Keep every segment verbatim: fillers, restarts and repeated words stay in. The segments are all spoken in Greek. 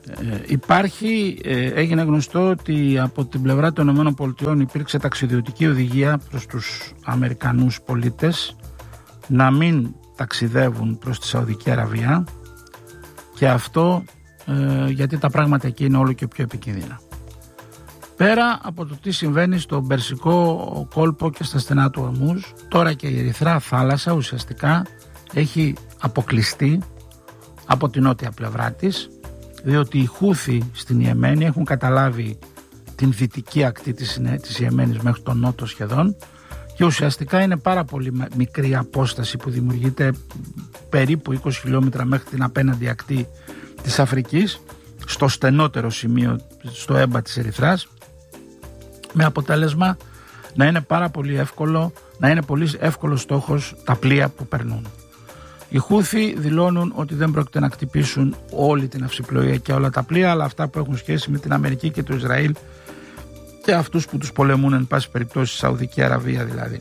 Ε, υπάρχει, ε, έγινε γνωστό ότι από την πλευρά των ΗΠΑ υπήρξε ταξιδιωτική οδηγία προς τους Αμερικανούς πολίτες να μην ταξιδεύουν προς τη Σαουδική Αραβία, και αυτό ε, γιατί τα πράγματα εκεί είναι όλο και πιο επικίνδυνα. Πέρα από το τι συμβαίνει στον Περσικό κόλπο και στα στενά του Ορμούζ, τώρα και η Ερυθρά θάλασσα ουσιαστικά έχει αποκλειστεί από την νότια πλευρά της, διότι οι Χούθοι στην Ιεμένη έχουν καταλάβει την δυτική ακτή της, της Ιεμένης μέχρι τον νότο σχεδόν, και ουσιαστικά είναι πάρα πολύ μικρή απόσταση που δημιουργείται, περίπου είκοσι χιλιόμετρα μέχρι την απέναντι ακτή της Αφρικής, στο στενότερο σημείο, στο έμπα της Ερυθράς, με αποτέλεσμα να είναι πάρα πολύ εύκολο, να είναι πολύ εύκολο στόχος τα πλοία που περνούν. Οι Χούθοι δηλώνουν ότι δεν πρόκειται να χτυπήσουν όλη την αυσιπλοεία και όλα τα πλοία, αλλά αυτά που έχουν σχέση με την Αμερική και το Ισραήλ και αυτούς που τους πολεμούν, εν πάση περιπτώσει, Σαουδική Αραβία δηλαδή.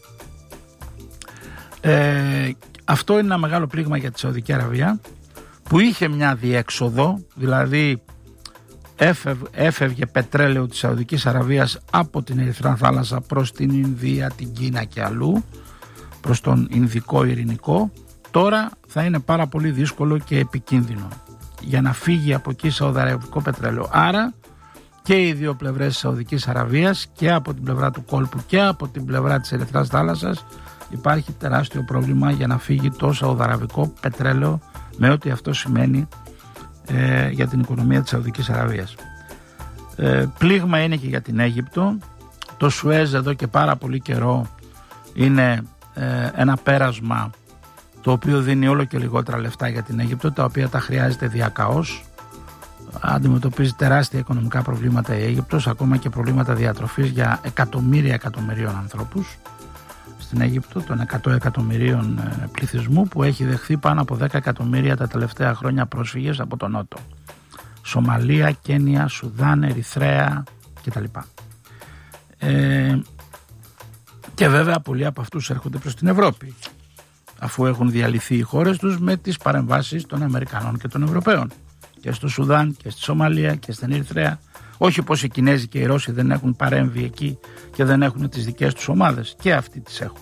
Ε, αυτό είναι ένα μεγάλο πλήγμα για τη Σαουδική Αραβία, που είχε μια διέξοδο, δηλαδή έφευ, έφευγε πετρέλαιο της Σαουδικής Αραβίας από την Ερυθρά θάλασσα προς την Ινδία, την Κίνα και αλλού, προς τον Ινδικό Ειρηνικό. Τώρα θα είναι πάρα πολύ δύσκολο και επικίνδυνο για να φύγει από εκεί σαουδαραβικό πετρέλαιο. Άρα και οι δύο πλευρές της Σαουδικής Αραβίας, και από την πλευρά του κόλπου και από την πλευρά της Ερυθράς θάλασσας, υπάρχει τεράστιο πρόβλημα για να φύγει το σαουδαραβικό πετρέλαιο, με ό,τι αυτό σημαίνει ε, για την οικονομία της Σαουδικής Αραβίας. Ε, πλήγμα είναι και για την Αίγυπτο. Το Σουέζ εδώ και πάρα πολύ καιρό είναι ε, ένα πέρασμα το οποίο δίνει όλο και λιγότερα λεφτά για την Αίγυπτο, τα οποία τα χρειάζεται διακαώς. Αντιμετωπίζει τεράστια οικονομικά προβλήματα η Αίγυπτος, ακόμα και προβλήματα διατροφής για εκατομμύρια εκατομμυρίων ανθρώπους στην Αίγυπτο, των εκατό εκατομμυρίων πληθυσμού, που έχει δεχθεί πάνω από δέκα εκατομμύρια τα τελευταία χρόνια πρόσφυγες από τον Νότο. Σομαλία, Κένια, Σουδάν, Ερυθρέα κτλ. Ε, και βέβαια πολλοί από αυτούς έρχονται προς την Ευρώπη, αφού έχουν διαλυθεί οι χώρες τους με τις παρεμβάσεις των Αμερικανών και των Ευρωπαίων, και στο Σουδάν και στη Σομαλία και στην Ερυθρέα. Όχι πως οι Κινέζοι και οι Ρώσοι δεν έχουν παρέμβει εκεί και δεν έχουν τις δικές τους ομάδες, και αυτοί τις έχουν.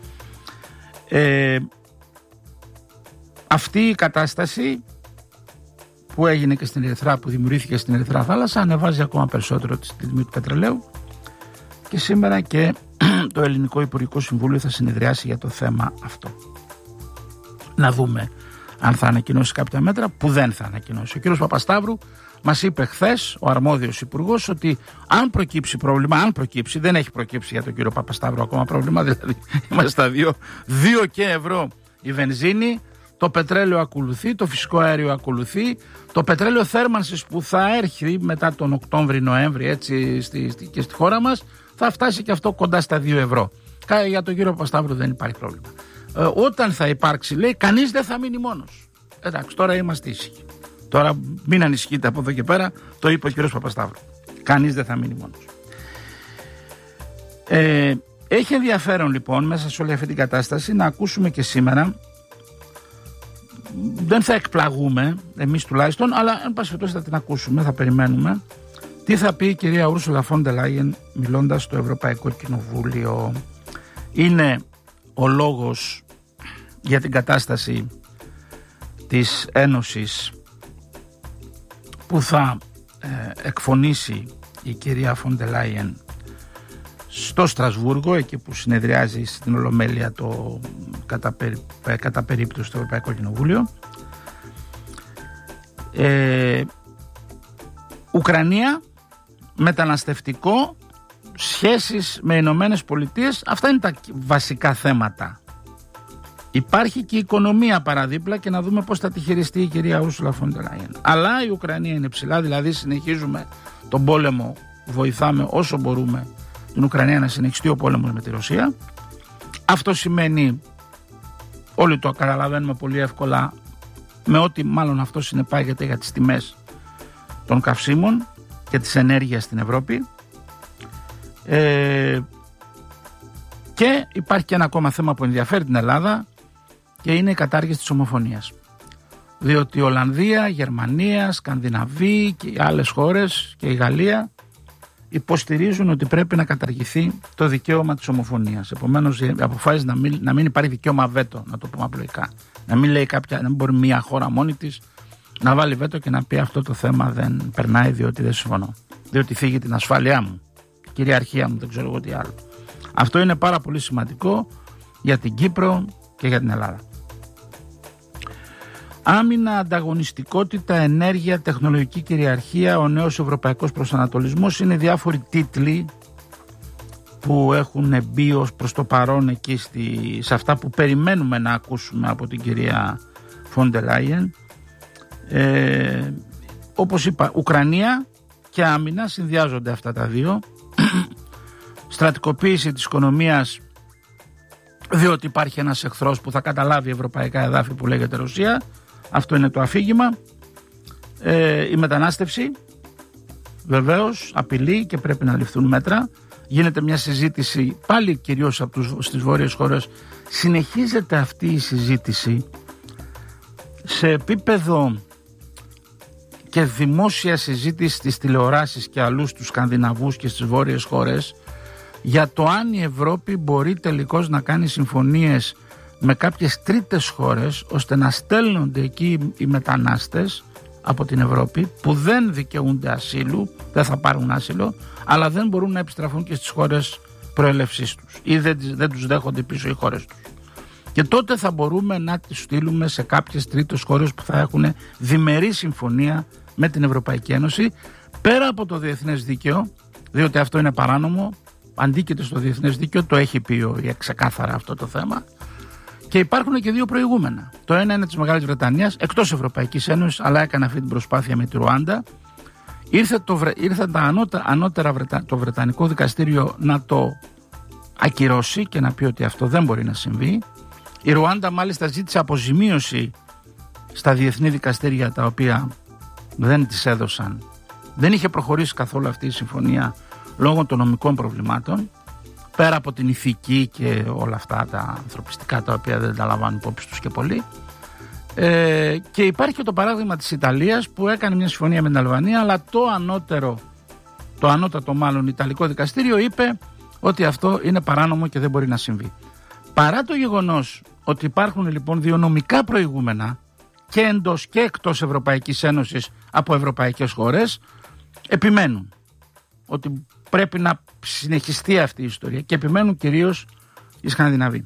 Ε, αυτή η κατάσταση που έγινε και στην Ερυθρά, που δημιουργήθηκε στην Ερυθρά θάλασσα, ανεβάζει ακόμα περισσότερο τη τιμή του πετρελαίου, και σήμερα και το Ελληνικό Υπουργικό Συμβούλιο θα συνεδριάσει για το θέμα αυτό. Να δούμε αν θα ανακοινώσει κάποια μέτρα, που δεν θα ανακοινώσει. Ο κύριος Παπασταύρου μας είπε χθες, ο αρμόδιος υπουργός, ότι αν προκύψει πρόβλημα, αν προκύψει, δεν έχει προκύψει για τον κύριο Παπασταύρου ακόμα πρόβλημα, δηλαδή είμαστε στα δύο, δύο και ευρώ η βενζίνη, το πετρέλαιο ακολουθεί, το φυσικό αέριο ακολουθεί, το πετρέλαιο θέρμανσης που θα έρθει μετά τον Οκτώβρη-Νοέμβρη, έτσι στη, στη, και στη χώρα μας, θα φτάσει και αυτό κοντά στα δύο ευρώ. Για τον κύριο Παπασταύρου δεν υπάρχει πρόβλημα. Ε, όταν θα υπάρξει, λέει, κανείς δεν θα μείνει μόνος. Εντάξει, τώρα είμαστε ήσυχοι. Τώρα μην ανησυχείτε από εδώ και πέρα, το είπε ο κύριος Παπασταύρου. Κανείς δεν θα μείνει μόνος. Ε, έχει ενδιαφέρον λοιπόν μέσα σε όλη αυτή την κατάσταση να ακούσουμε και σήμερα, δεν θα εκπλαγούμε εμείς τουλάχιστον, αλλά εν πάση περιπτώσει θα την ακούσουμε, θα περιμένουμε τι θα πει η κυρία Ούρσουλα φον ντερ Λάιεν μιλώντας στο Ευρωπαϊκό Κοινοβούλιο. Είναι ο λόγος για την κατάσταση της Ένωσης που θα ε, εκφωνήσει η κυρία φον ντερ Λάιεν στο Στρασβούργο, εκεί που συνεδριάζει στην Ολομέλεια το κατά, περί, κατά περίπτωση στο Ευρωπαϊκό Κοινοβούλιο. ε, Ουκρανία, μεταναστευτικό, σχέσεις με Ηνωμένες Πολιτείες, αυτά είναι τα βασικά θέματα. Υπάρχει και η οικονομία παραδίπλα, και να δούμε πώς θα τη χειριστεί η κυρία Ούρσουλα φον ντερ Λάιεν. Αλλά η Ουκρανία είναι ψηλά, δηλαδή συνεχίζουμε τον πόλεμο, βοηθάμε όσο μπορούμε την Ουκρανία να συνεχιστεί ο πόλεμος με τη Ρωσία. Αυτό σημαίνει, όλοι το καταλαβαίνουμε πολύ εύκολα, με ό,τι μάλλον αυτό συνεπάγεται για τις τιμές των καυσίμων και της ενέργειας στην Ευρώπη. Ε, και υπάρχει και ένα ακόμα θέμα που ενδιαφέρει την Ελλάδα, και είναι η κατάργηση της ομοφωνίας. Διότι η Ολλανδία, η Γερμανία, Σκανδιναβία και οι άλλες χώρες και η Γαλλία υποστηρίζουν ότι πρέπει να καταργηθεί το δικαίωμα της ομοφωνίας. Επομένως αποφάσισε να μην, να μην υπάρχει δικαίωμα βέτο, να το πούμε απλοϊκά. Να μην λέει κάποια, να μην μπορεί μια χώρα μόνη της να βάλει βέτο και να πει αυτό το θέμα δεν περνάει διότι δεν συμφωνώ. Διότι θίγει την ασφάλειά μου, την κυριαρχία μου, δεν ξέρω εγώ τι άλλο. Αυτό είναι πάρα πολύ σημαντικό για την Κύπρο και για την Ελλάδα. Άμυνα, ανταγωνιστικότητα, ενέργεια, τεχνολογική κυριαρχία, ο νέος ευρωπαϊκός προσανατολισμός είναι διάφοροι τίτλοι που έχουν μπει ως προς το παρόν εκεί στη, σε αυτά που περιμένουμε να ακούσουμε από την κυρία Φόντερ Λάιεν. Ε, όπως είπα, Ουκρανία και άμυνα συνδυάζονται αυτά τα δύο. Στρατικοποίηση της οικονομίας, διότι υπάρχει ένας εχθρός που θα καταλάβει ευρωπαϊκά εδάφη που λέγεται Ρωσία. Αυτό είναι το αφήγημα. Ε, η μετανάστευση βεβαίως απειλεί και πρέπει να ληφθούν μέτρα. Γίνεται μια συζήτηση πάλι κυρίως από τους, στις βόρειες χώρες. Συνεχίζεται αυτή η συζήτηση σε επίπεδο και δημόσια συζήτηση στις τηλεοράσεις και αλλού στους Σκανδιναβούς και στις βόρειες χώρες για το αν η Ευρώπη μπορεί τελικώς να κάνει συμφωνίες με κάποιες τρίτες χώρες ώστε να στέλνονται εκεί οι μετανάστες από την Ευρώπη που δεν δικαιούνται ασύλου, δεν θα πάρουν άσυλο, αλλά δεν μπορούν να επιστραφούν και στις χώρες προέλευσής τους ή δεν, δεν τους δέχονται πίσω οι χώρες τους. Και τότε θα μπορούμε να τις στείλουμε σε κάποιες τρίτες χώρες που θα έχουν διμερή συμφωνία με την Ευρωπαϊκή Ένωση πέρα από το διεθνές δίκαιο, διότι αυτό είναι παράνομο, αντίκειται στο διεθνές δίκαιο, το έχει πει ο ΙΕ ξεκάθαρα αυτό το θέμα. Και υπάρχουν και δύο προηγούμενα. Το ένα είναι της Μεγάλης Βρετανίας, εκτός Ευρωπαϊκής Ένωσης, αλλά έκανε αυτή την προσπάθεια με τη Ρουάντα. Ήρθε, το, ήρθε τα ανώτερα, ανώτερα Βρετα, το Βρετανικό Δικαστήριο να το ακυρώσει και να πει ότι αυτό δεν μπορεί να συμβεί. Η Ρουάντα μάλιστα ζήτησε αποζημίωση στα διεθνή δικαστήρια τα οποία δεν της έδωσαν. Δεν είχε προχωρήσει καθόλου αυτή η συμφωνία λόγω των νομικών προβλημάτων. Πέρα από την ηθική και όλα αυτά τα ανθρωπιστικά τα οποία δεν τα λαμβάνουν υπόψη τους και πολύ. Ε, και υπάρχει και το παράδειγμα της Ιταλίας που έκανε μια συμφωνία με την Αλβανία, αλλά το ανώτερο, το ανώτατο μάλλον Ιταλικό δικαστήριο είπε ότι αυτό είναι παράνομο και δεν μπορεί να συμβεί. Παρά το γεγονός ότι υπάρχουν λοιπόν δύο νομικά προηγούμενα και εντός και εκτός Ευρωπαϊκής Ένωσης από ευρωπαϊκές χώρες, επιμένουν ότι πρέπει να συνεχιστεί αυτή η ιστορία και επιμένουν κυρίως οι Σκανδιναβοί.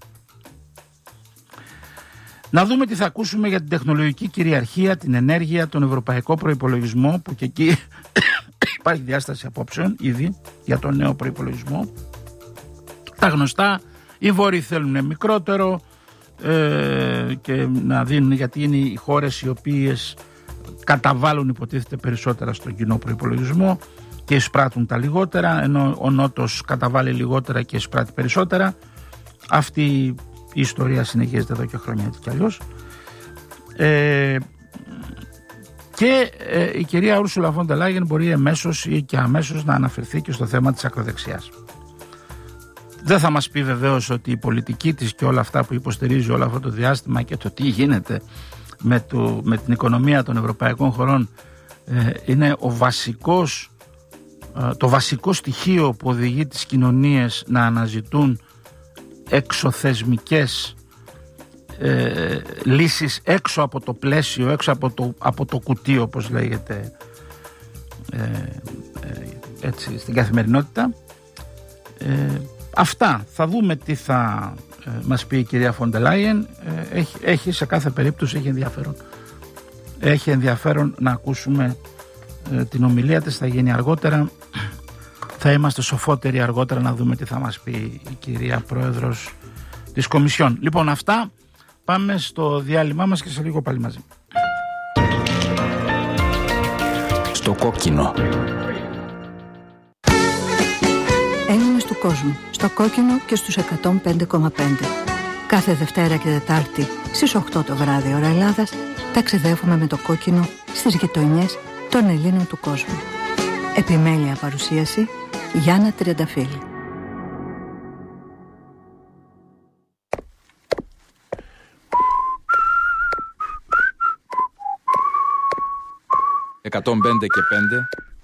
Να δούμε τι θα ακούσουμε για την τεχνολογική κυριαρχία, την ενέργεια, τον ευρωπαϊκό προϋπολογισμό, που και εκεί υπάρχει διάσταση απόψεων ήδη για τον νέο προϋπολογισμό. Τα γνωστά, οι Βόρειοι θέλουν μικρότερο ε, και να δίνουν, γιατί είναι οι χώρες οι οποίες καταβάλουν υποτίθεται περισσότερα στον κοινό προϋπολογισμό και εισπράττουν τα λιγότερα, ενώ ο Νότος καταβάλει λιγότερα και εισπράττει περισσότερα. Αυτή η ιστορία συνεχίζεται εδώ και χρόνια έτσι κι αλλιώς. Ε, και ε, η κυρία Ούρσουλα Φόντερ Λάιεν μπορεί εμέσως ή και αμέσως να αναφερθεί και στο θέμα της ακροδεξιάς. Δεν θα μας πει βεβαίως ότι η πολιτική της και όλα αυτά που υποστηρίζει όλο αυτό το διάστημα και το τι γίνεται με, το, με την οικονομία των ευρωπαϊκών χωρών ε, είναι ο βασικός, ε, το βασικό στοιχείο που οδηγεί τις κοινωνίες να αναζητούν εξωθεσμικές ε, λύσεις έξω από το πλαίσιο, έξω από το, από το κουτί όπως λέγεται ε, ε, έτσι, στην καθημερινότητα. Ε, αυτά. Θα δούμε τι θα ε, μας πει η κυρία Φόντερ Λάιεν. Ε, έχει, έχει σε κάθε περίπτωση έχει ενδιαφέρον. Έχει ενδιαφέρον να ακούσουμε ε, την ομιλία της. Θα γίνει αργότερα. Θα είμαστε σοφότεροι αργότερα να δούμε τι θα μας πει η κυρία Πρόεδρος της Κομισιόν. Λοιπόν, αυτά. Πάμε στο διάλειμμα μας και σε λίγο πάλι μαζί. Στο κόκκινο. Έλληνες του κόσμου, στο κόκκινο και στους εκατόν πέντε κόμμα πέντε. Κάθε Δευτέρα και Τετάρτη στις οκτώ το βράδυ ώρα Ελλάδας ταξιδεύουμε με το κόκκινο στις γειτονιές των Ελλήνων του κόσμου. Επιμέλεια παρουσίαση Γιάννα Τριανταφύλλη. εκατόν πέντε και πέντε.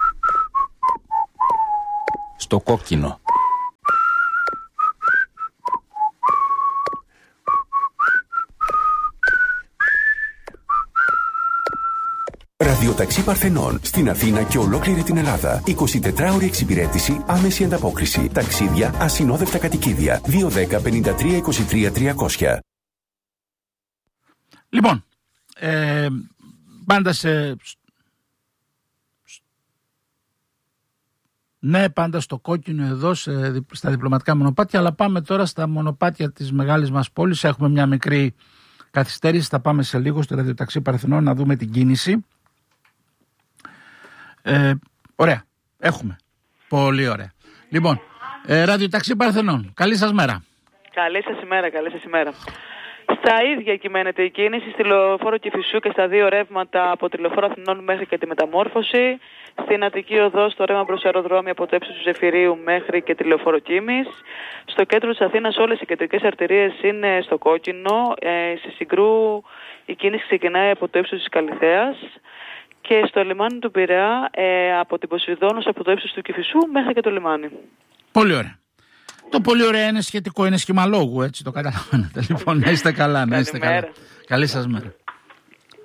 Στο κόκκινο. Ραδιοταξί Παρθενών στην Αθήνα και ολόκληρη την Ελλάδα. εικοσιτετράωρη εξυπηρέτηση, άμεση ανταπόκριση. Ταξίδια, ασυνόδευτα κατοικίδια. δύο ένα μηδέν πέντε τρία είκοσι τρία τριακόσια. Λοιπόν, ε, πάντα σε... Ναι, πάντα στο κόκκινο εδώ, σε, στα διπλωματικά μονοπάτια, αλλά πάμε τώρα στα μονοπάτια της μεγάλης μας πόλης. Έχουμε μια μικρή καθυστέρηση, θα πάμε σε λίγο στο ραδιοταξί Παρθενών να δούμε την κίνηση. Ε, ωραία, έχουμε. Πολύ ωραία. Λοιπόν, ε, ραδιοταξί Παρθενών, καλή σας μέρα. Καλή σας ημέρα, καλή σας ημέρα. Στα ίδια κυμαίνεται η κίνηση στη λεωφόρο Κηφισού και στα δύο ρεύματα από τη λεωφόρο Αθηνών μέχρι και τη Μεταμόρφωση. Στην Αττική Οδό, στο ρεύμα προς αεροδρόμιο από το ύψος του Ζεφυρίου μέχρι και τη λεωφόρο Κίμης. Στο κέντρο της Αθήνας όλες οι κεντρικές αρτηρίες είναι στο κόκκινο. Ε, στη Συγκρού η κίνηση ξεκινάει από το ύψος της Καλιθέας. Και στο λιμάνι του Πειραιά ε, από την Ποσειδώνος, από το ύψος του Κηφισού μέχρι και το λιμάνι. Πολύ ωραία. Το πολύ ωραία είναι σχετικό, είναι σχημαλόγου, έτσι το καταλαβαίνετε. Λοιπόν, να είστε καλά, να είστε καλά. Καλή σας μέρα.